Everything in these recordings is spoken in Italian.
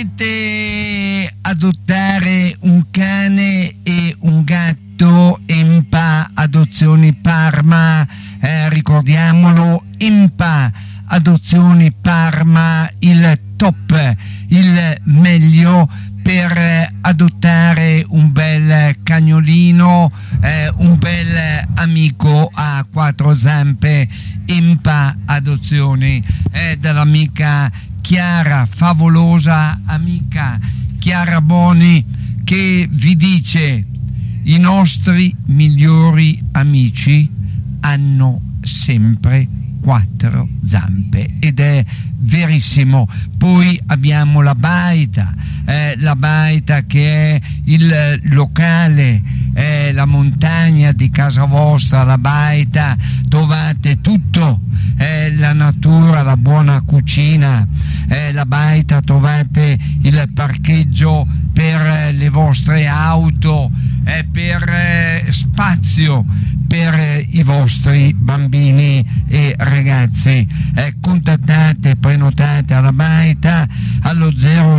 volete adottare un cane e un gatto, Empa Adozioni Parma, ricordiamolo, Empa Adozioni Parma, il top, il meglio per adottare un bel cagnolino, un bel amico a quattro zampe. Empa Adozioni dall'amica Chiara, favolosa amica Chiara Boni, che vi dice: i nostri migliori amici hanno sempre quattro zampe, ed è verissimo. Poi abbiamo la baita che è il locale, la montagna di casa vostra, la baita, trovate tutto, la natura, la buona cucina, la baita, trovate il parcheggio per le vostre auto, per spazio per i vostri bambini e ragazzi. Contattate, prenotate alla baita allo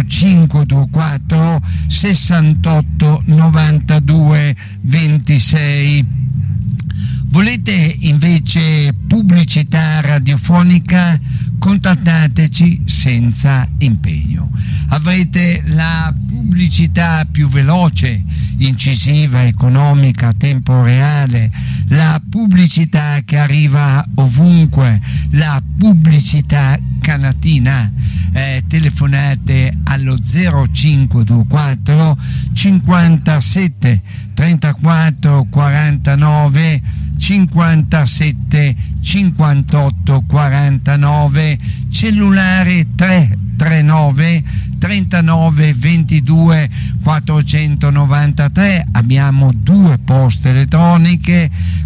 0524 68 92 26. Volete invece pubblicità radiofonica? Contattateci senza impegno. Avrete la pubblicità più veloce, incisiva, economica, a tempo reale, la pubblicità che arriva ovunque, la pubblicità canatina. Telefonate allo 0524 57 34 49 57 58 49, cellulare 339 39 22 493. Abbiamo due poste elettroniche,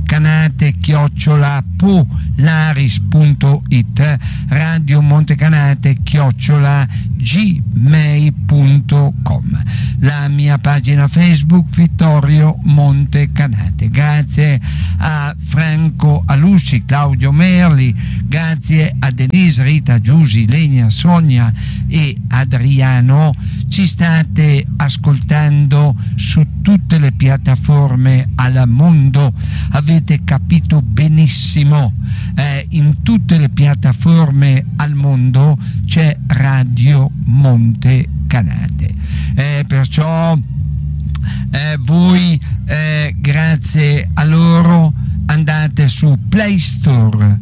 canate@polaris.it, Radio Montecanate@gmail.com, la mia pagina Facebook Vittorio Montecanate. Grazie a Franco Alusci, Claudio Merli, grazie a Denise, Rita, Giusy, Lenia, Sonia e Adriano. Ci state ascoltando su tutte le piattaforme al mondo, avete capito benissimo, in tutte le piattaforme al mondo c'è Radio Montecanate, perciò voi grazie a loro andate su Play Store,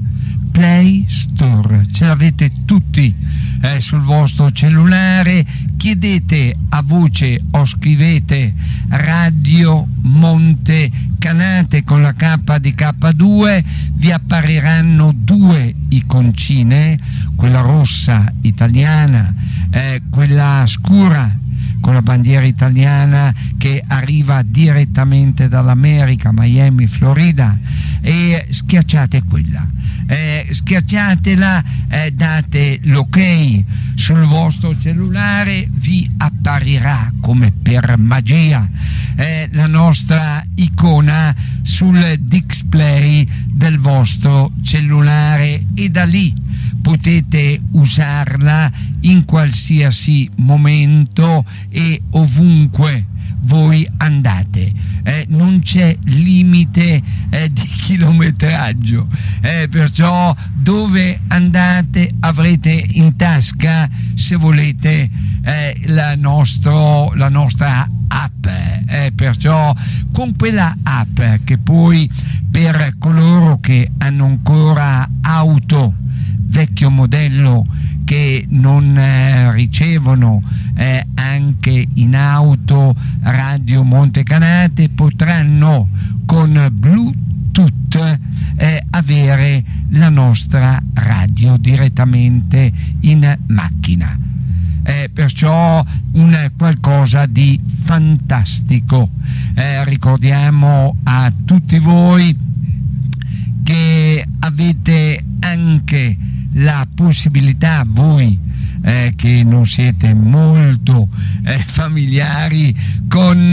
ce l'avete tutti sul vostro cellulare, chiedete a voce o scrivete Radio Montecanate con la K di K2, vi appariranno due iconcine, quella rossa italiana, quella scura con la bandiera italiana che arriva direttamente dall'America, Miami, Florida, e schiacciate quella, schiacciatela, date l'ok sul vostro cellulare, vi apparirà come per magia la nostra icona sul display del vostro cellulare, e da lì potete usarla in qualsiasi momento e ovunque voi andate, non c'è limite di chilometraggio, perciò dove andate avrete in tasca, se volete, la nostra app, perciò con quella app, che poi per coloro che hanno ancora auto vecchio modello, che non ricevono anche in auto Radio Montecanate, potranno con Bluetooth avere la nostra radio direttamente in macchina, perciò un qualcosa di fantastico. Ricordiamo a tutti voi che avete anche la possibilità, voi che non siete molto familiari con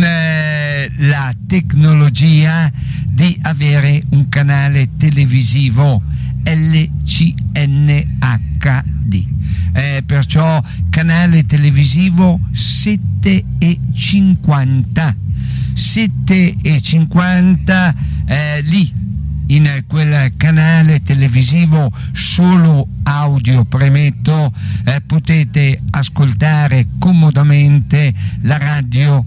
la tecnologia, di avere un canale televisivo LCNHD. Perciò canale televisivo 7,50. 7,50 lì in quel canale televisivo solo audio, premetto, potete ascoltare comodamente la radio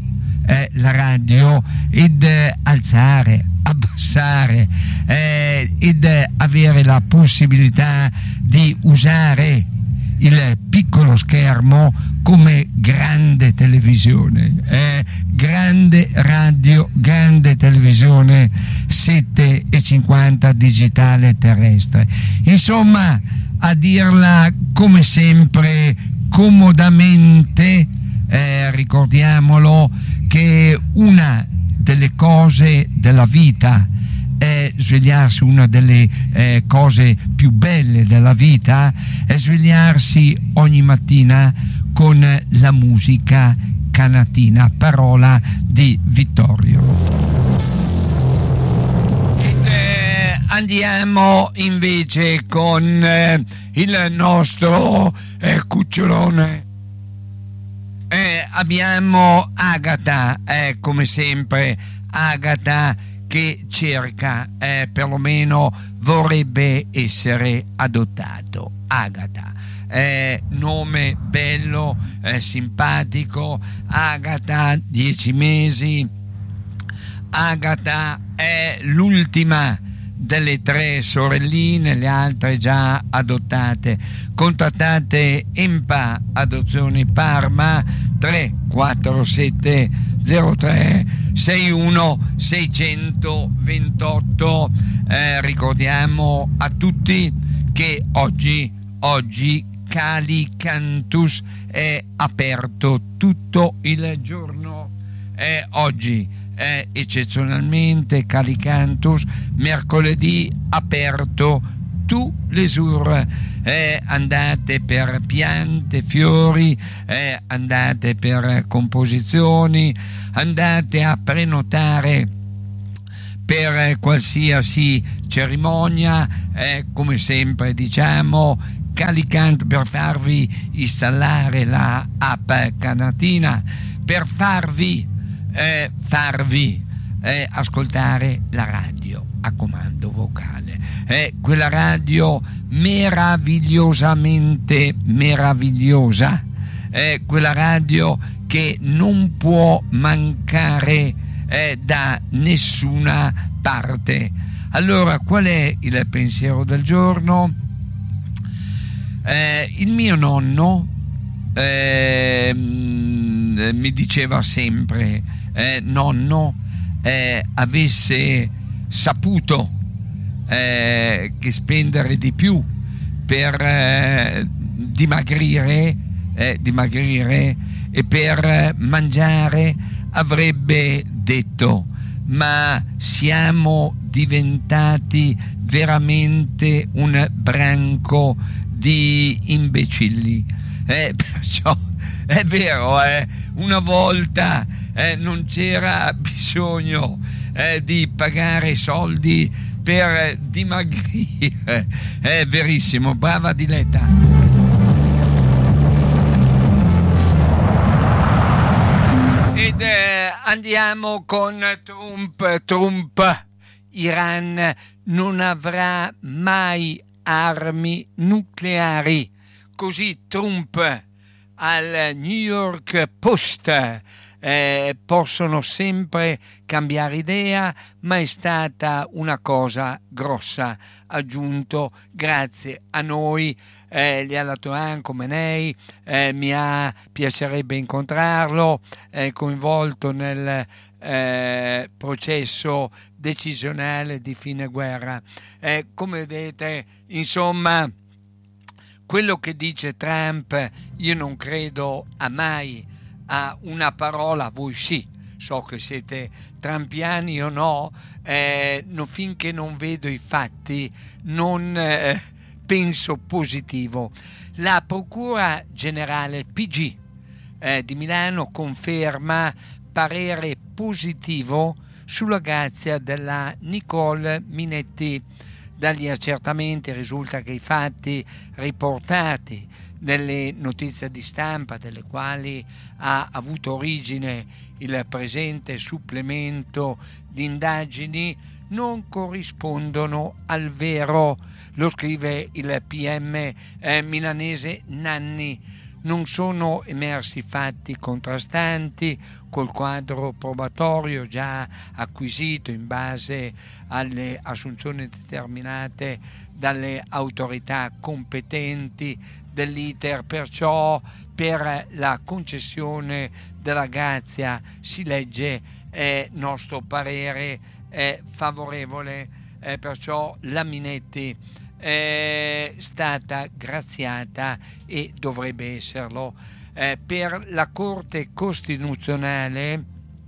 ed alzare, abbassare ed avere la possibilità di usare il piccolo schermo come grande televisione, grande radio, grande televisione 7,50 digitale terrestre. Insomma, a dirla come sempre comodamente, ricordiamolo che una delle cose della vita è svegliarsi, una delle cose più belle della vita è svegliarsi ogni mattina con la musica canatina, parola di Vittorio. Andiamo invece con il nostro cucciolone. Abbiamo Agata, come sempre Agata che cerca, perlomeno vorrebbe essere adottato. Agata, nome bello, simpatico. Agata, 10 mesi. Agata è l'ultima delle 3 sorelline, le altre già adottate. Contattate Empa Adozioni Parma 347 03 61 628. Ricordiamo a tutti che oggi Calicantus è aperto tutto il giorno. Oggi eccezionalmente Calicantus, mercoledì aperto tous les jours. Andate per piante, fiori, andate per composizioni, andate a prenotare per qualsiasi cerimonia, come sempre diciamo Calicantus, per farvi installare la app canatina, per farvi ascoltare la radio a comando vocale, quella radio meravigliosamente meravigliosa, quella radio che non può mancare da nessuna parte. Allora, qual è il pensiero del giorno? Il mio nonno mi diceva sempre, nonno, avesse saputo che spendere di più per dimagrire e per mangiare, avrebbe detto: ma siamo diventati veramente un branco di imbecilli. Perciò è vero, una volta non c'era bisogno di pagare soldi per dimagrire. È verissimo, brava Diletta. Ed andiamo con Trump. Iran non avrà mai armi nucleari. Così Trump al New York Post. Possono sempre cambiare idea, ma è stata una cosa grossa, aggiunto, grazie a noi. Liala Toan Comenei, piacerebbe incontrarlo, coinvolto nel processo decisionale di fine guerra. Come vedete, insomma, quello che dice Trump, io non credo a mai a una parola. Voi sì, so che siete trumpiani o no, finché non vedo i fatti non penso positivo. La Procura Generale PG di Milano conferma parere positivo sulla grazia della Nicole Minetti. Dagli accertamenti risulta che i fatti riportati nelle notizie di stampa, delle quali ha avuto origine il presente supplemento di indagini, non corrispondono al vero. Lo scrive il PM milanese Nanni. Non sono emersi fatti contrastanti col quadro probatorio già acquisito in base alle assunzioni determinate dalle autorità competenti dell'iter, perciò per la concessione della grazia si legge nostro parere è favorevole, perciò la Minetti è stata graziata e dovrebbe esserlo. Per la Corte Costituzionale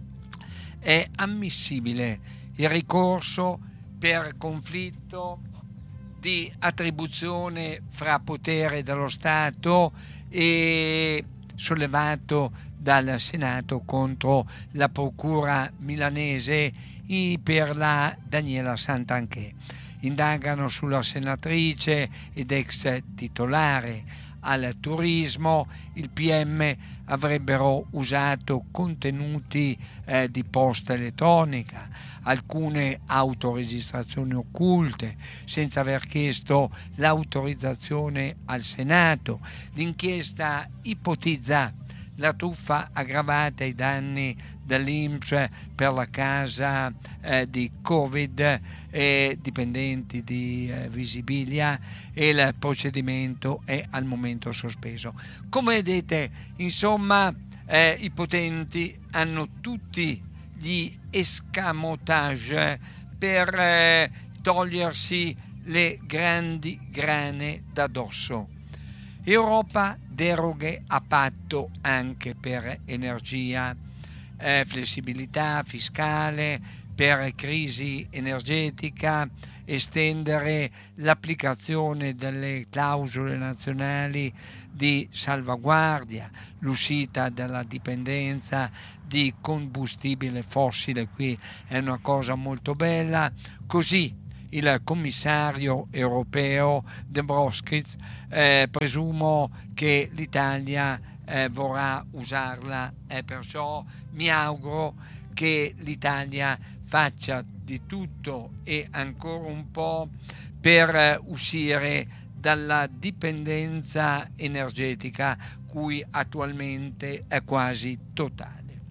è ammissibile il ricorso per conflitto di attribuzione fra potere dello Stato e sollevato dal Senato contro la procura milanese per la Daniela Santanchè. Indagano sulla senatrice ed ex titolare al turismo. Il PM avrebbero usato contenuti di posta elettronica, alcune autoregistrazioni occulte senza aver chiesto l'autorizzazione al Senato. L'inchiesta ipotizza la truffa aggravata ai danni dell'INPS per la casa di Covid e dipendenti di Visibilia, e il procedimento è al momento sospeso. Come vedete, insomma, i potenti hanno tutti gli escamotage per togliersi le grandi grane da dosso. Europa, deroghe a patto anche per energia, flessibilità fiscale per crisi energetica, estendere l'applicazione delle clausole nazionali di salvaguardia, l'uscita dalla dipendenza di combustibile fossile, qui è una cosa molto bella. Così il commissario europeo Dombrovskis, presumo che l'Italia vorrà usarla, perciò mi auguro che l'Italia faccia di tutto e ancora un po' per uscire dalla dipendenza energetica cui attualmente è quasi totale.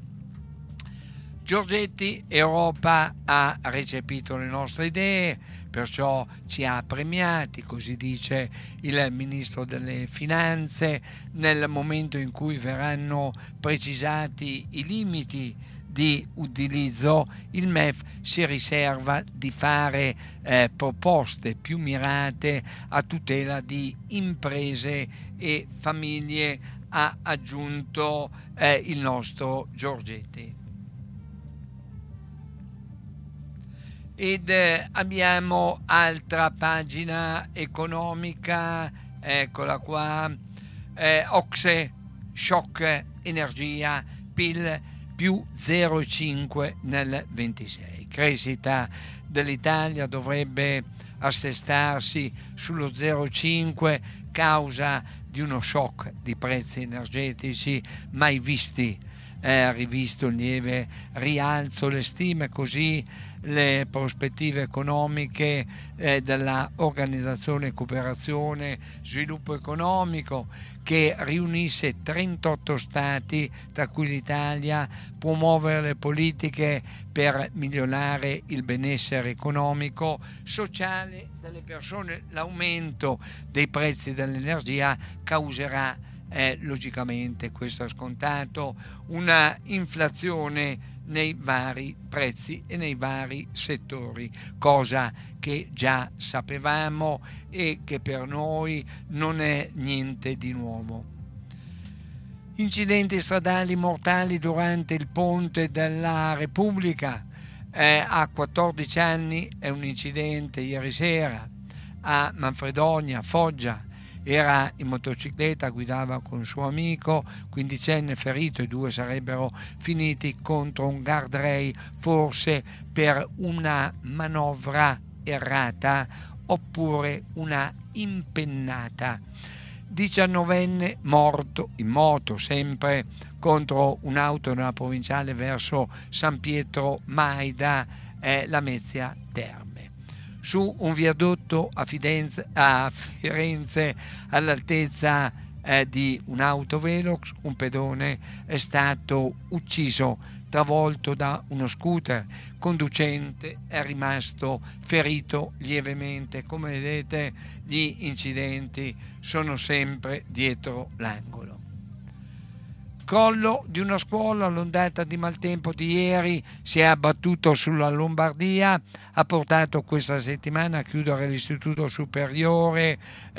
Giorgetti, Europa ha recepito le nostre idee, perciò ci ha premiati, così dice il Ministro delle Finanze. Nel momento in cui verranno precisati i limiti di utilizzo, il MEF si riserva di fare proposte più mirate a tutela di imprese e famiglie, ha aggiunto il nostro Giorgetti. Ed abbiamo altra pagina economica, eccola qua, Ocse, shock energia, PIL più 0,5 nel 26. Crescita dell'Italia dovrebbe assestarsi sullo 0,5 causa di uno shock di prezzi energetici mai visti. Rivisto il lieve rialzo le stime, così le prospettive economiche della Organizzazione Cooperazione Sviluppo Economico, che riunisse 38 stati, tra cui l'Italia, promuovere le politiche per migliorare il benessere economico, sociale delle persone. L'aumento dei prezzi dell'energia causerà logicamente, questo è scontato, una inflazione nei vari prezzi e nei vari settori, cosa che già sapevamo e che per noi non è niente di nuovo. Incidenti stradali mortali durante il ponte della Repubblica. A 14 anni è un incidente ieri sera a Manfredonia, Foggia. Era in motocicletta, guidava con un suo amico, quindicenne, ferito. I due sarebbero finiti contro un guardrail, forse per una manovra errata oppure una impennata. 19enne morto in moto, sempre contro un'auto nella provinciale verso San Pietro Maida, Lamezia Terme. Su un viadotto a Firenze, all'altezza di un autovelox, un pedone è stato ucciso, travolto da uno scooter. Conducente è rimasto ferito lievemente. Come vedete, gli incidenti sono sempre dietro l'angolo. Crollo di una scuola, l'ondata di maltempo di ieri si è abbattuto sulla Lombardia, ha portato questa settimana a chiudere l'istituto superiore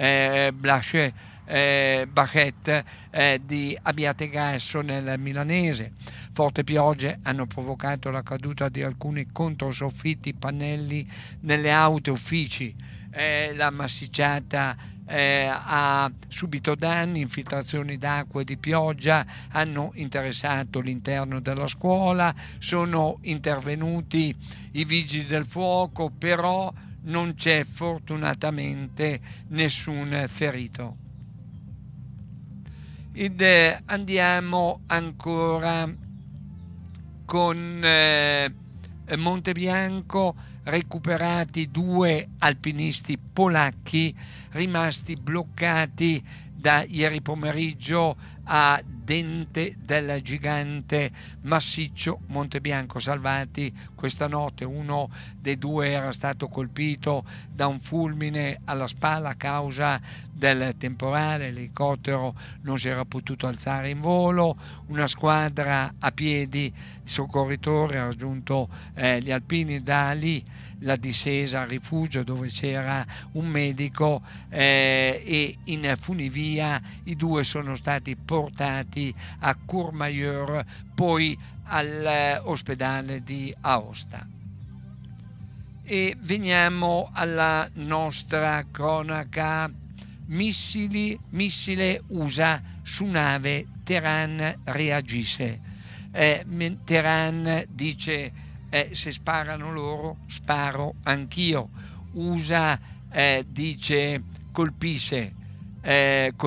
Bachet di Abbiategrasso nel milanese. Forti piogge hanno provocato la caduta di alcuni controsoffitti pannelli nelle auto uffici. La massicciata ha subito danni, infiltrazioni d'acqua e di pioggia hanno interessato l'interno della scuola, sono intervenuti i vigili del fuoco, però non c'è fortunatamente nessun ferito. Ed andiamo ancora con Montebianco. Recuperati 2 alpinisti polacchi rimasti bloccati da ieri pomeriggio a Dente del Gigante massiccio Montebianco, salvati questa notte. Uno dei 2 era stato colpito da un fulmine alla spalla a causa del temporale, l'elicottero non si era potuto alzare in volo. Una squadra a piedi di soccorritori ha raggiunto gli alpini, da lì la discesa al rifugio dove c'era un medico e in funivia i 2 sono stati portati a Courmayeur, poi all'ospedale di Aosta. E veniamo alla nostra cronaca. Missile USA su nave, Teheran reagisce. Teheran dice se sparano loro sparo anch'io. USA dice colpisce